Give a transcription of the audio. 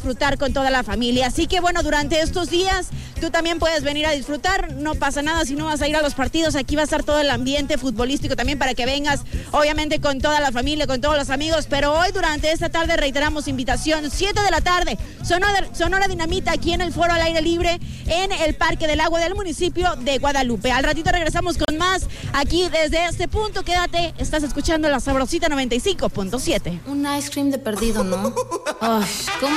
disfrutar con toda la familia. Así que bueno, durante estos días tú también puedes venir a disfrutar, no pasa nada si no vas a ir a los partidos, aquí va a estar todo el ambiente futbolístico también para que vengas, obviamente con toda la familia, con todos los amigos, pero hoy durante esta tarde reiteramos invitación, 7 de la tarde, Sonora Dinamita aquí en el Foro al Aire Libre en el Parque del Agua del municipio de Guadalupe. Al ratito regresamos con más aquí desde este punto, quédate, estás escuchando la Sabrosita 95.7. Un ice cream de perdido, ¿no? Ay, ¿cómo?